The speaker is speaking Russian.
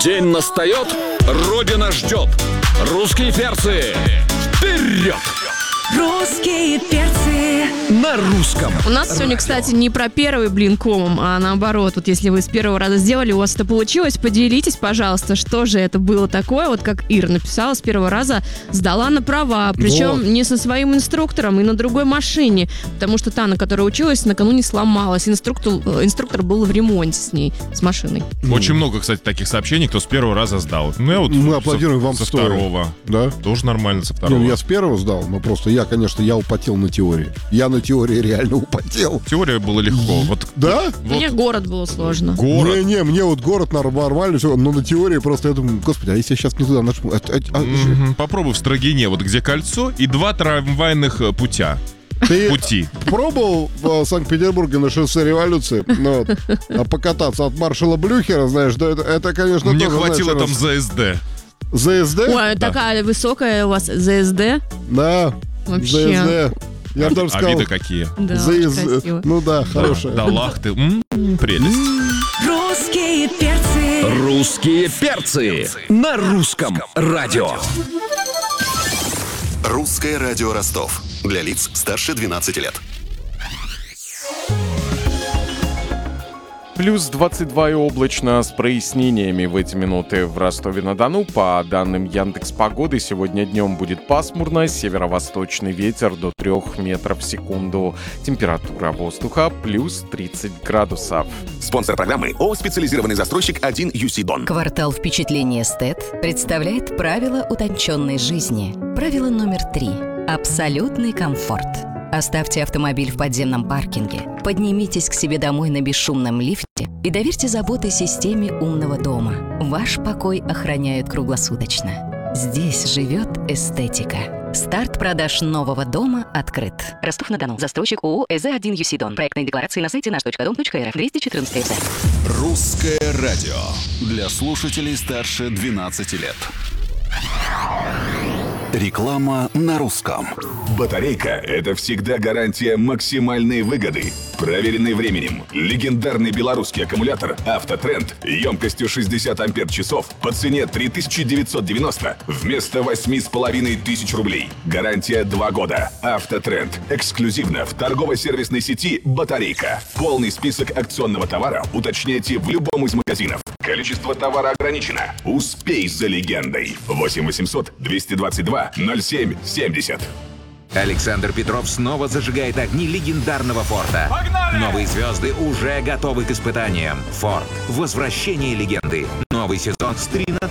День настает, Родина ждет. Русские перцы, вперед! Русские перцы На русском. У нас сегодня, кстати, не про первый блин комом, а наоборот. Вот если вы с первого раза сделали, у вас это получилось, поделитесь, пожалуйста, что же это было такое. Вот как Ира написала, с первого раза сдала на права. Причем не со своим инструктором и на другой машине. Потому что та, на которой училась, накануне сломалась. Инструктор был в ремонте с ней, с машиной. Очень много, кстати, таких сообщений, кто с первого раза сдал. Ну, я вот Мы аплодируем вам со стоя. второго. Да? Тоже нормально со второго. Я с первого сдал, но просто я употел на теории. Я на теории реально употел. Теория была легко. Вот, Да? Мне город было сложно. город. Мне вот город нормально, все, но на теории просто я думаю, господи, а если я сейчас не туда нажму? Попробуй в Строгине, вот где кольцо и 2 трамвайных пути. Ты пробовал в Санкт-Петербурге на шоссе Революции покататься от маршала Блюхера, знаешь, да, это конечно, Мне тоже, хватило знаешь, там ЗСД. ЗСД? Ой, такая высокая у вас ЗСД. Да, Вообще. ЗСД. Я бы даже А сказал, виды какие? Да, очень красиво. ну да, хорошая. Да лахты. Прелесть. Русские перцы. Русские перцы на русском радио. Русское радио Ростов. Для лиц старше 12 лет. Плюс 22 и облачно с прояснениями в эти минуты в Ростове-на-Дону. По данным Яндекс.Погоды, сегодня днем будет пасмурно, северо-восточный ветер до 3 метров в секунду. Температура воздуха плюс 30 градусов. Спонсор программы ООО «Специализированный застройщик 1 UC Дон». Квартал впечатления эстет представляет правила утонченной жизни. Правило номер 3. Абсолютный комфорт. Оставьте автомобиль в подземном паркинге, поднимитесь к себе домой на бесшумном лифте и доверьте заботы системе умного дома. Ваш покой охраняют круглосуточно. Здесь живет эстетика. Старт продаж нового дома открыт. Ростов-на-Дону. Застройщик ООО «ЭЗ-1 ЮСИ Дон». Проектные декларации на сайте наш.дом.рф. 214 ЭЗ. Русское радио. Для слушателей старше 12 лет. Реклама на русском. Батарейка – это всегда гарантия максимальной выгоды. Проверенный временем, легендарный белорусский аккумулятор «Автотренд» емкостью 60 ампер-часов по цене 3990 вместо 8500 рублей. Гарантия 2 года. «Автотренд» эксклюзивно в торгово-сервисной сети «Батарейка». Полный список акционного товара уточняйте в любом из магазинов. Количество товара ограничено. Успей за легендой. 8 800 222 07 70. Александр Петров снова зажигает огни легендарного «Форда». Погнали! Новые звезды уже готовы к испытаниям. «Форд. Возвращение легенды». Новый сезон с 13